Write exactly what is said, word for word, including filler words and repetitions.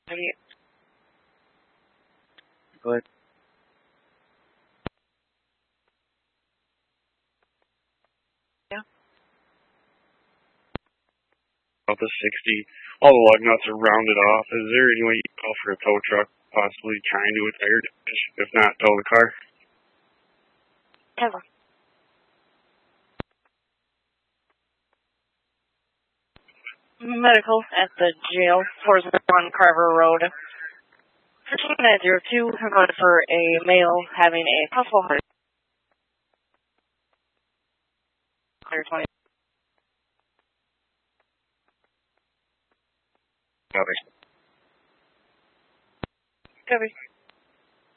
Go ahead. Yeah. About the sixty, all the lug nuts are rounded off. Is there any way you can call for a tow truck, possibly trying to a tire damage? If not, tow the car? Never. Medical at the jail, towards on Carver Road. fifteen nine zero two, I'm going for a male having a possible heart. twenty. Copy. Copy.